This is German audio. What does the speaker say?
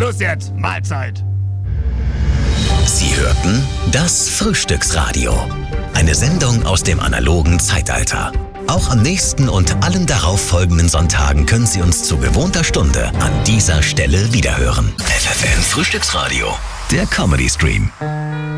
Schluss jetzt. Mahlzeit. Sie hörten das Frühstücksradio. Eine Sendung aus dem analogen Zeitalter. Auch am nächsten und allen darauffolgenden Sonntagen können Sie uns zu gewohnter Stunde an dieser Stelle wiederhören. FFN Frühstücksradio, der Comedy Stream.